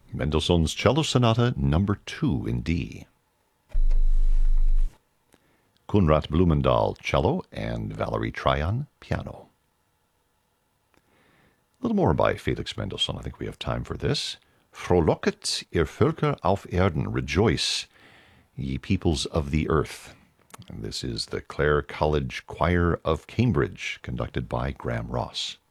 Mendelssohn's Cello Sonata Number 2 in D. Kunrat Blumendahl, cello, and Valerie Tryon, piano. A little more by Felix Mendelssohn. I think we have time for this. Frohlocket, ihr Völker auf Erden, rejoice, ye peoples of the earth. And this is the Clare College Choir of Cambridge, conducted by Graham Ross.